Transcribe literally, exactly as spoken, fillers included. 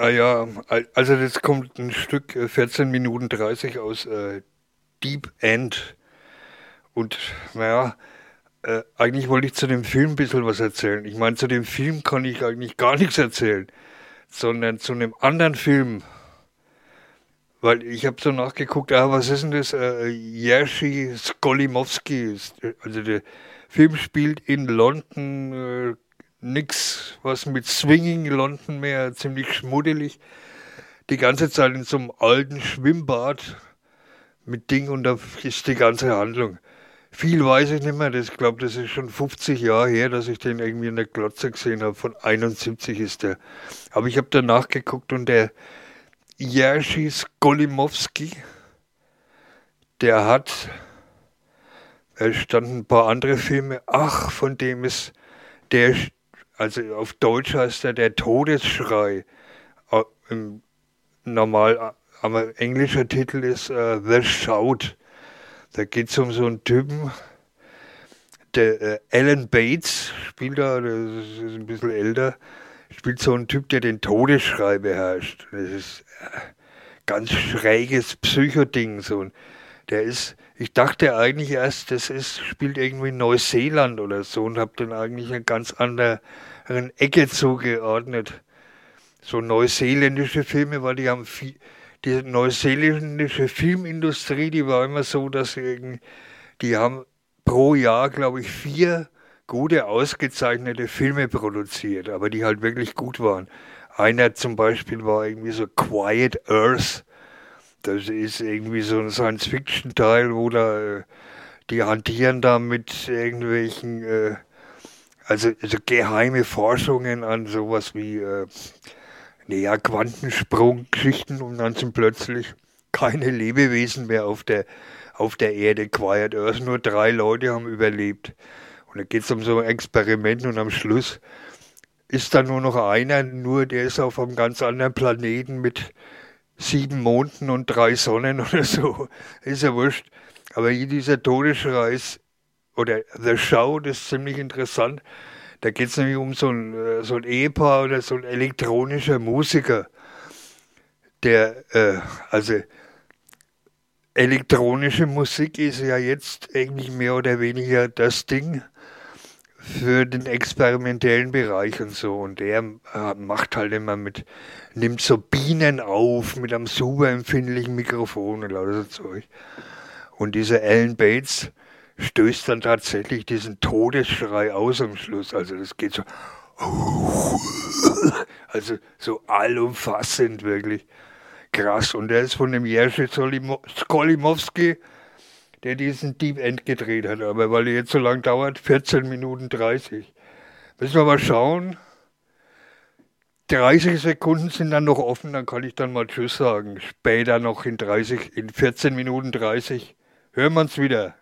Ah ja, al- also das kommt ein Stück äh, vierzehn Minuten dreißig aus äh, Deep End. Und naja, äh, eigentlich wollte ich zu dem Film ein bisschen was erzählen. Ich meine, zu dem Film kann ich eigentlich gar nichts erzählen, sondern zu einem anderen Film. Weil ich habe so nachgeguckt, ah, was ist denn das? Äh, Jerzy Skolimowski. Ist, äh, Also der Film spielt in London, äh, nix was mit Swinging London mehr, ziemlich schmuddelig. Die ganze Zeit in so einem alten Schwimmbad mit Ding und da ist die ganze Handlung. Viel weiß ich nicht mehr, das, ich glaube, das ist schon fünfzig Jahre her, dass ich den irgendwie in der Glotze gesehen habe. Von einundsiebzig ist der. Aber ich habe da nachgeguckt und der Jerzy Skolimowski, der hat, da standen ein paar andere Filme, ach, von dem ist der, also auf Deutsch heißt er der Todesschrei. Au- Im normal, aber englischer Titel ist äh, The Shout. Da geht es um so einen Typen, der äh, Alan Bates spielt da, der ist, ist ein bisschen älter, spielt so einen Typ, der den Todesschrei beherrscht. Das ist äh, ganz schräges Psychoding. So. Der ist, ich dachte eigentlich erst, das ist, spielt irgendwie in Neuseeland oder so und habe den eigentlich eine ganz andere Ecke zugeordnet. So neuseeländische Filme, weil die haben viel, die neuseeländische Filmindustrie, die war immer so, dass sie irgendwie, die haben pro Jahr, glaube ich, vier gute, ausgezeichnete Filme produziert, aber die halt wirklich gut waren. Einer zum Beispiel war irgendwie so Quiet Earth. Das ist irgendwie so ein Science-Fiction-Teil, wo da, äh, die hantieren da mit irgendwelchen, äh, also, also geheime Forschungen an sowas wie, äh, naja, Quantensprung-Geschichten und dann sind plötzlich keine Lebewesen mehr auf der, auf der Erde. Quiet Earth, nur drei Leute haben überlebt. Und da geht es um so ein Experiment und am Schluss ist da nur noch einer, nur der ist auf einem ganz anderen Planeten mit sieben Monden und drei Sonnen oder so. Ist ja wurscht. Aber hier dieser Todesschrei ist, oder The Show, das ist ziemlich interessant. Da geht es nämlich um so ein, äh, so ein Ehepaar oder so ein elektronischer Musiker, der, äh, also elektronische Musik ist ja jetzt eigentlich mehr oder weniger das Ding für den experimentellen Bereich und so. Und der äh, macht halt immer mit, nimmt so Bienen auf mit einem super empfindlichen Mikrofon und lauter so Zeug. Und dieser Alan Bates stößt dann tatsächlich diesen Todesschrei aus am Schluss. Also das geht so, also so allumfassend wirklich krass. Und der ist von dem Jerzy Solimo- Skolimowski, der diesen Deep End gedreht hat. Aber weil er jetzt so lang dauert, vierzehn Minuten dreißig. Müssen wir mal schauen. dreißig Sekunden sind dann noch offen, dann kann ich dann mal Tschüss sagen. Später noch in dreißig, in vierzehn Minuten dreißig hören wir uns wieder.